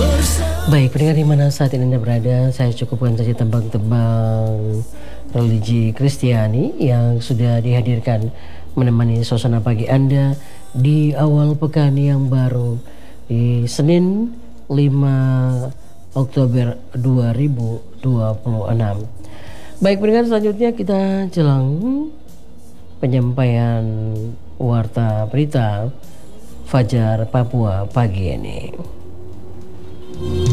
Baik, pendengar di mana saat ini Anda berada, saya cukupkan saja tembang-tembang religi Kristiani yang sudah dihadirkan menemani suasana pagi Anda di awal pekan yang baru di Senin 5 Oktober 2026. Baik, pendengar, selanjutnya kita jelang penyampaian warta berita Fajar Papua pagi ini.